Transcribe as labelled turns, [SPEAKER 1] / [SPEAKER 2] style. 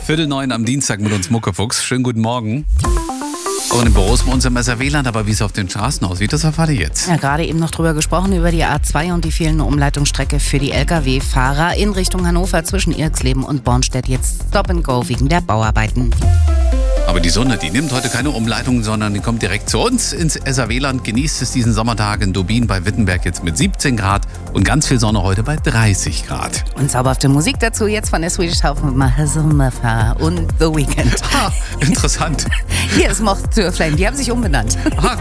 [SPEAKER 1] 8:45 am Dienstag mit uns Muckefuchs. Schönen guten Morgen. Und im Büro ist bei uns im SRW-Land, aber wie es auf den Straßen aussieht, das erfahrt ihr jetzt.
[SPEAKER 2] Ja, gerade eben noch drüber gesprochen, über die A2 und die fehlende Umleitungsstrecke für die Lkw-Fahrer in Richtung Hannover zwischen Irxleben und Bornstedt. Jetzt Stop and Go wegen der Bauarbeiten.
[SPEAKER 1] Aber die Sonne, die nimmt heute keine Umleitung, sondern die kommt direkt zu uns ins SRW-Land. Genießt es diesen Sommertag in Dubin bei Wittenberg jetzt mit 17 Grad und ganz viel Sonne heute bei 30 Grad.
[SPEAKER 2] Und zauberhafte Musik dazu jetzt von der Swedish House mit Mahazumafar und The Weeknd.
[SPEAKER 1] Ha, interessant.
[SPEAKER 2] Hier ist Moth to a Flame, die haben sich umbenannt.
[SPEAKER 1] Ach,